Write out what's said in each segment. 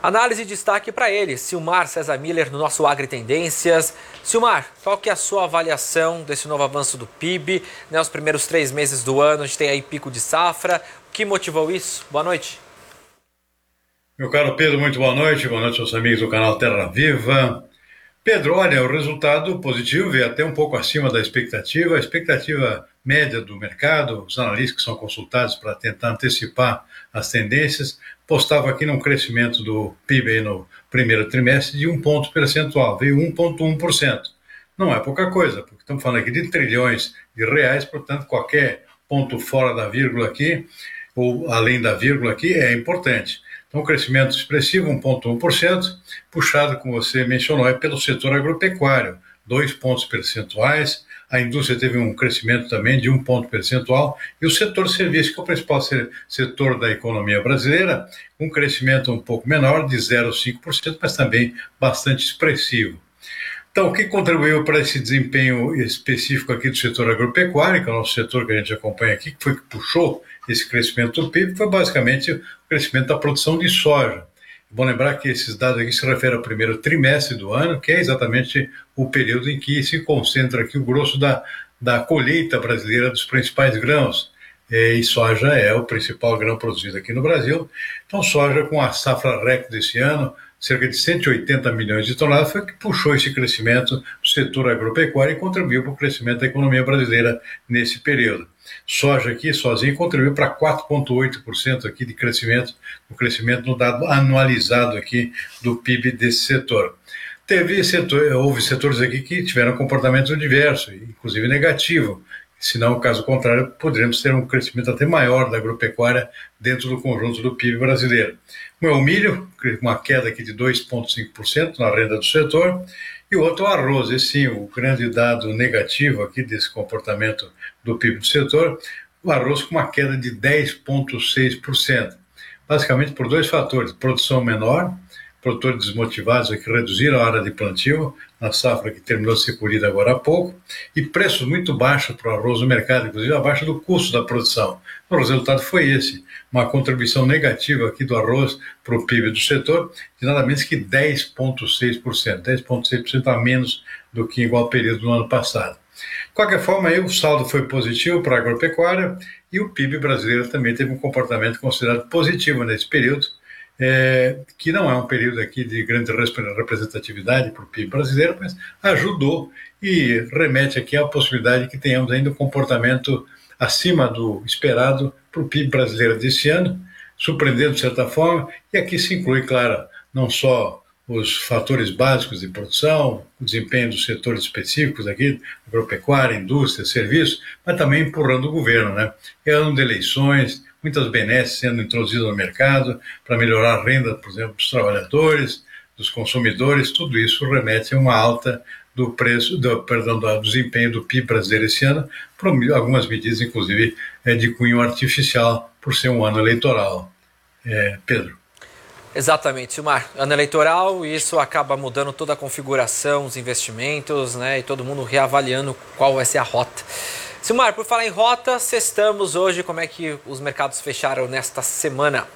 Análise e destaque para ele, Silmar Cesar Miller, no nosso Agri Tendências. Silmar, qual que é a sua avaliação desse novo avanço do PIB? Os primeiros 3 meses do ano, a gente tem aí pico de safra. O que motivou isso? Boa noite. Meu caro Pedro, muito boa noite aos amigos do canal Terra Viva. Pedro, olha, o resultado positivo veio até um pouco acima da expectativa. A expectativa média do mercado, os analistas que são consultados para tentar antecipar as tendências, postava aqui num crescimento do PIB aí no primeiro trimestre de 1 ponto percentual, veio 1,1%. Não é pouca coisa, porque estamos falando aqui de trilhões de reais, portanto, qualquer ponto fora da vírgula aqui, ou além da vírgula aqui, é importante. Então, um crescimento expressivo, 1,1%, puxado, como você mencionou, pelo setor agropecuário, 2 pontos percentuais. A indústria teve um crescimento também de 1 ponto percentual. E o setor serviço, que é o principal setor da economia brasileira, um crescimento um pouco menor, de 0,5%, mas também bastante expressivo. Então, o que contribuiu para esse desempenho específico aqui do setor agropecuário, que é o nosso setor que a gente acompanha aqui, que foi que puxou esse crescimento do PIB, foi basicamente o crescimento da produção de soja. É bom lembrar que esses dados aqui se referem ao primeiro trimestre do ano, que é exatamente o período em que se concentra aqui o grosso da colheita brasileira dos principais grãos. E soja é o principal grão produzido aqui no Brasil. Então, soja com a safra recorde desse ano, cerca de 180 milhões de toneladas, foi que puxou esse crescimento do setor agropecuário e contribuiu para o crescimento da economia brasileira nesse período. Soja aqui, sozinho, contribuiu para 4,8% aqui de crescimento, o crescimento no dado anualizado aqui do PIB desse setor. Houve setores aqui que tiveram comportamento diverso, inclusive negativo. Se não, caso contrário, poderíamos ter um crescimento até maior da agropecuária dentro do conjunto do PIB brasileiro. Um é o milho, uma queda aqui de 2,5% na renda do setor, e o outro é o arroz. Esse sim, o grande dado negativo aqui desse comportamento do PIB do setor, o arroz com uma queda de 10,6%. Basicamente por 2 fatores: produção menor, produtores desmotivados que reduziram a área de plantio na safra que terminou de ser colhida agora há pouco, e preços muito baixos para o arroz no mercado, inclusive abaixo do custo da produção. O resultado foi esse, uma contribuição negativa aqui do arroz para o PIB do setor, de nada menos que 10,6% a menos do que em igual período do ano passado. De qualquer forma, aí, o saldo foi positivo para a agropecuária e o PIB brasileiro também teve um comportamento considerado positivo nesse período, que não é um período aqui de grande representatividade para o PIB brasileiro, mas ajudou e remete aqui à possibilidade de que tenhamos ainda um comportamento acima do esperado para o PIB brasileiro desse ano, surpreendendo de certa forma, e aqui se inclui, claro, não só os fatores básicos de produção, o desempenho dos setores específicos aqui, agropecuária, indústria, serviços, mas também empurrando o governo, né? É ano de eleições, muitas benesses sendo introduzidas no mercado para melhorar a renda, por exemplo, dos trabalhadores, dos consumidores. Tudo isso remete a uma alta do preço, do desempenho do PIB brasileiro esse ano, por algumas medidas, inclusive, de cunho artificial, por ser um ano eleitoral. Pedro. Exatamente, Silmar. Ano eleitoral, e isso acaba mudando toda a configuração, os investimentos, né? E todo mundo reavaliando qual vai ser a rota. Silmar, por falar em rota, sextamos hoje. Como é que os mercados fecharam nesta semana?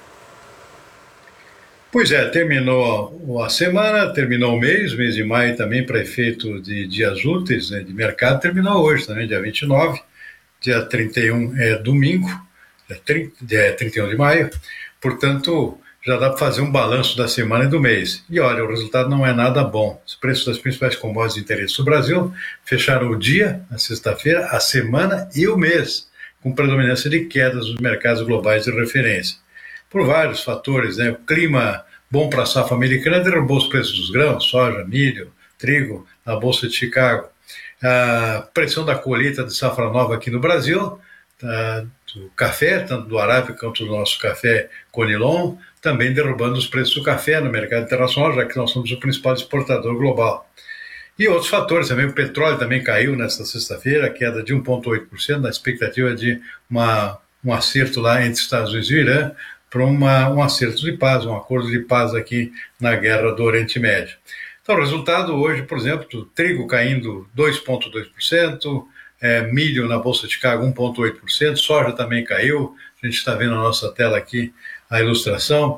Pois é, terminou a semana, terminou o mês de maio também, para efeito de dias úteis, né, de mercado, terminou hoje também, dia 29, dia 31 é domingo, dia 31 de maio, portanto, já dá para fazer um balanço da semana e do mês. E olha, o resultado não é nada bom. Os preços das principais commodities de interesse do Brasil fecharam o dia, na sexta-feira, a semana e o mês, com predominância de quedas nos mercados globais de referência. Por vários fatores, né? O clima bom para a safra americana derrubou os preços dos grãos, soja, milho, trigo, na Bolsa de Chicago. A pressão da colheita de safra nova aqui no Brasil, do café, tanto do Arábica quanto do nosso café Conilon, também derrubando os preços do café no mercado internacional, já que nós somos o principal exportador global. E outros fatores também, o petróleo também caiu nesta sexta-feira, queda de 1,8%, na expectativa de um acerto lá entre Estados Unidos e Irã, para um acerto de paz, um acordo de paz aqui na guerra do Oriente Médio. Então, o resultado hoje, por exemplo, do trigo caindo 2,2%, milho na Bolsa de Chicago 1,8%, soja também caiu, a gente está vendo na nossa tela aqui a ilustração,